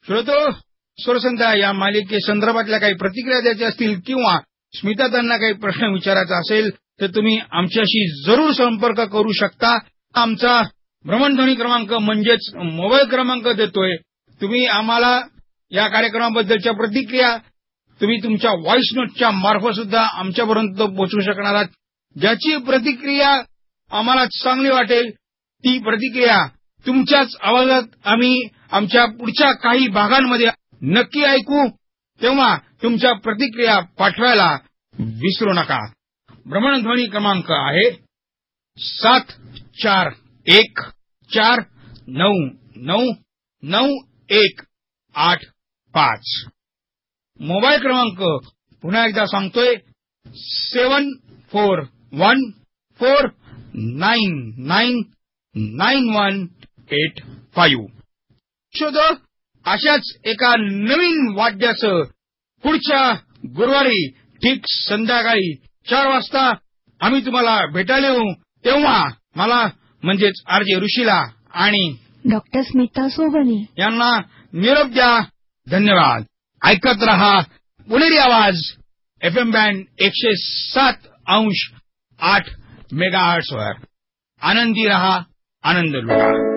श्रोतो, स्वरसंध्या या मालिकेसंदर्भातल्या काही प्रतिक्रिया द्यायच्या असतील किंवा स्मिता त्यांना काही प्रश्न विचारायचा असेल तर तुम्ही आमच्याशी जरूर संपर्क करू शकता. आमचा भ्रमणध्वनी क्रमांक म्हणजेच मोबाईल क्रमांक देतोय. तुम्ही आम्हाला या कार्यक्रमाबद्दलच्या प्रतिक्रिया तुम्ही तुमच्या व्हॉइस नोटच्या मार्फत सुद्धा आमच्यापर्यंत पोहोचवू शकणार आहात. ज्याची प्रतिक्रिया आम्हाला चांगली वाटेल ती प्रतिक्रिया तुमच्याच आवाजात आम्ही आमच्या पुढच्या काही भागांमध्ये नक्की ऐकू. तेव्हा तुमच्या प्रतिक्रिया पाठवायला विसरू नका. भ्रमणध्वनी क्रमांक आहे 7414999185. मोबाईल क्रमांक पुन्हा एकदा सांगतोय 7414999185. शोध अशाच एका नवीन वाद्यासह पुढच्या गुरुवारी ठीक संध्याकाळी 4 वाजता आम्ही तुम्हाला भेटायला येऊ. तेव्हा मला म्हणजेच आरजे ऋषीला आणि डॉक्टर स्मिता सोबनी यांना निरोप द्या. धन्यवाद. ऐकत रहा पुणेरी आवाज FM बँड 107.8 मेगाहर्ट्झ वर. आनंदी रहा, आनंद लुटा.